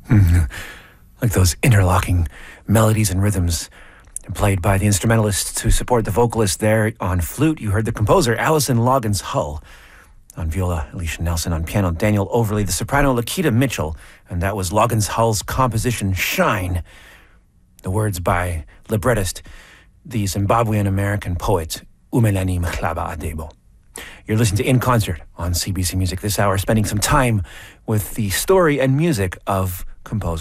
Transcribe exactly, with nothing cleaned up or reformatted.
Mm, like those interlocking melodies and rhythms played by the instrumentalists to support the vocalist there. On flute, you heard the composer, Alison Loggins Hull. On viola, Alicia Nelson. On piano, Daniel Overley. The soprano, Lakita Mitchell. And that was Loggins Hull's composition, Shine. The words by librettist, the Zimbabwean-American poet, Umeleni Mhlaba Adebo. You're listening to In Concert on C B C Music this hour, spending some time with the story and music of composer